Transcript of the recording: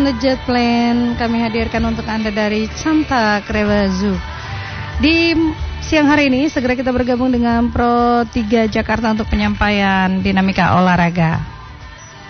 the Jet Plane kami hadirkan untuk Anda dari Santa Creva Zoo. Di siang hari ini segera kita bergabung dengan Pro 3 Jakarta untuk penyampaian dinamika olahraga.